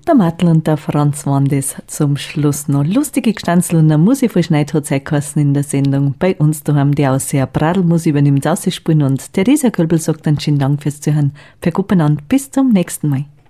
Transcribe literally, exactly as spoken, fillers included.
Der Mattel und der Franz waren das zum Schluss noch. Lustige Gestanzel und eine Musik von Schneid hat Zeit geheißen in der Sendung. Bei uns daheim die Aussehen Bradelmusik übernimmt Ausspielen und Theresa Kölbel sagt dann schönen Dank fürs Zuhören. Verguppen an, bis zum nächsten Mal.